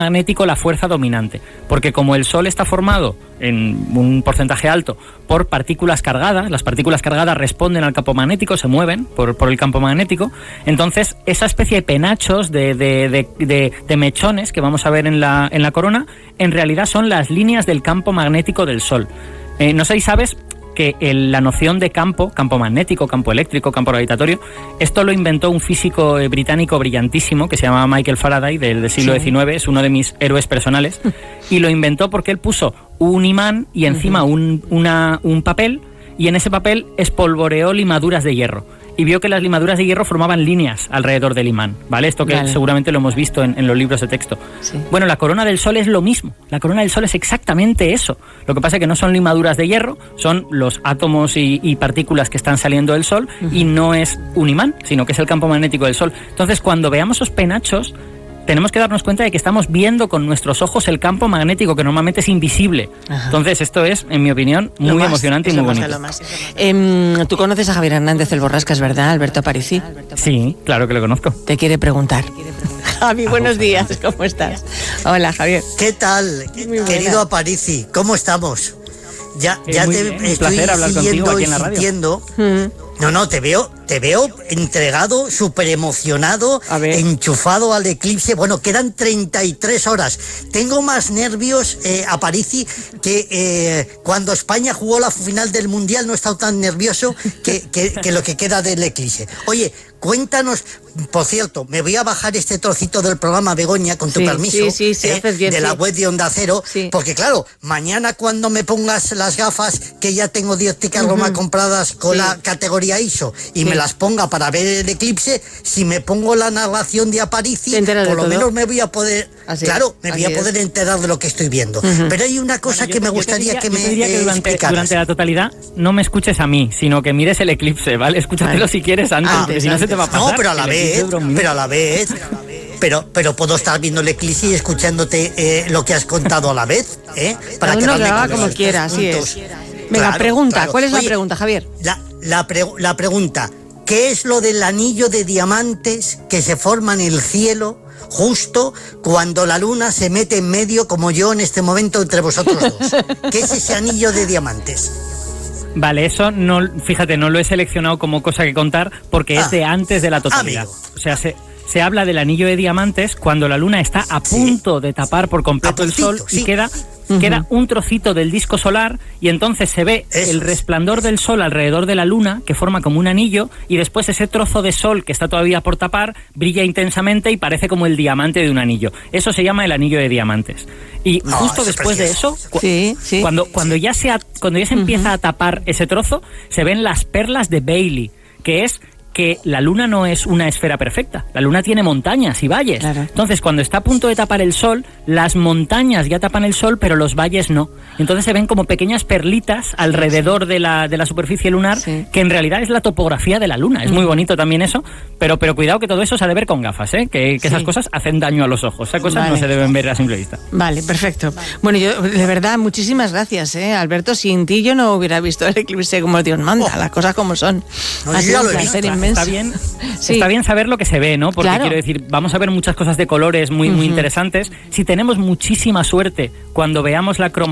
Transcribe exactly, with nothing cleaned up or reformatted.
magnético la fuerza dominante, porque como el Sol está formado en un porcentaje alto por partículas cargadas, las partículas cargadas responden al campo magnético, se mueven por, por el campo magnético, entonces esa especie de penachos, de, de, de, de, de mechones que vamos a ver en la, en la corona, en realidad son las líneas del campo magnético del Sol. Eh, no sé si sabes que el, la noción de campo, campo magnético, campo eléctrico, campo gravitatorio, esto lo inventó un físico eh, británico brillantísimo que se llama Michael Faraday, del, del siglo diecinueve, es uno de mis héroes personales, y lo inventó porque él puso un imán y encima un, una, un papel, y en ese papel espolvoreó limaduras de hierro. Y vio que las limaduras de hierro formaban líneas alrededor del imán, ¿vale? Esto que vale. seguramente lo hemos visto en, en los libros de texto. Sí. Bueno, la corona del Sol es lo mismo. La corona del Sol es exactamente eso. Lo que pasa es que no son limaduras de hierro, son los átomos y, y partículas que están saliendo del Sol, uh-huh. y no es un imán, sino que es el campo magnético del Sol. Entonces, cuando veamos esos penachos, tenemos que darnos cuenta de que estamos viendo con nuestros ojos el campo magnético, que normalmente es invisible. Ajá. Entonces, esto es, en mi opinión, muy más, emocionante y muy bonito. Eh, Tú conoces a Javier Hernández el Borrascas, ¿verdad, Alberto Aparici? Sí, claro que lo conozco. Te quiere preguntar. Javi, buenos días, ¿cómo estás? Hola, Javier. ¿Qué tal, querido Aparici? ¿Cómo estamos? Ya, eh, ya te bien. estoy placer hablar siguiendo aquí y en la radio. sintiendo. Mm. No, no, te veo, te veo entregado, súper emocionado, enchufado al eclipse. Bueno, quedan treinta y tres horas. Tengo más nervios, eh, Aparici, que eh, cuando España jugó la final del Mundial. No he estado tan nervioso que, que, que lo que queda del eclipse. Oye, cuéntanos, por cierto, me voy a bajar este trocito del programa, Begoña, con tu sí, permiso, sí, sí, sí, eh, haces bien, de sí. la web de Onda Cero, sí. porque claro, mañana cuando me pongas las gafas, que ya tengo de óptica Roma uh-huh. compradas con sí. la categoría I S O, y sí. me las ponga para ver el eclipse, si me pongo la narración de Aparici, por lo todo? menos me voy a poder, así claro, es, me voy a poder es. enterar de lo que estoy viendo. Uh-huh. Pero hay una cosa bueno, que yo, me gustaría diría, que me diría que eh, durante, explicaras. durante la totalidad no me escuches a mí, sino que mires el eclipse, ¿vale? Escúchatelo vale. si quieres antes, ah, porque si no se te va a pasar. No, pero a la vez, pero a la vez... Pero, pero puedo estar viendo el eclipse y escuchándote eh, lo que has contado a la vez, ¿eh? Para que uno lo haga como quiera, así es. Venga, claro, pregunta, claro. ¿cuál es Oye, la pregunta, Javier? La, la, pre, la pregunta, ¿qué es lo del anillo de diamantes que se forma en el cielo justo cuando la luna se mete en medio, como yo en este momento entre vosotros dos? ¿Qué es ese anillo de diamantes? Vale, eso no, fíjate, no lo he seleccionado como cosa que contar porque ah, es de antes de la totalidad. Amigo. O sea, se... Se habla del anillo de diamantes cuando la luna está a punto sí. de tapar por completo puntito, el sol y sí. queda, uh-huh. queda un trocito del disco solar y entonces se ve Eso el resplandor es. del sol alrededor de la luna que forma como un anillo y después ese trozo de sol que está todavía por tapar brilla intensamente y parece como el diamante de un anillo. Eso se llama el anillo de diamantes. Y no, justo después de eso, cu- sí, sí. cuando, cuando, ya se, a, cuando ya se uh-huh. empieza a tapar ese trozo, se ven las perlas de Bailey, que es... que la luna no es una esfera perfecta, la luna tiene montañas y valles. Claro. Entonces, cuando está a punto de tapar el sol, las montañas ya tapan el sol, pero los valles no. Entonces se ven como pequeñas perlitas alrededor de la, de la superficie lunar, sí. que en realidad es la topografía de la luna. Es muy bonito también eso, pero, pero cuidado que todo eso se ha de ver con gafas, ¿eh? que, que sí. esas cosas hacen daño a los ojos. Esas cosas vale. no se deben ver a simple vista. Vale, perfecto. Bueno, yo, de verdad, muchísimas gracias, ¿eh? Alberto. Sin ti yo no hubiera visto el eclipse como Dios manda, oh. las cosas como son. No, ha sido un placer inmenso. Está bien, sí. está bien saber lo que se ve, ¿no? Porque claro. quiero decir, vamos a ver muchas cosas de colores muy, muy uh-huh. interesantes. Si tenemos muchísima suerte cuando veamos la cromatografía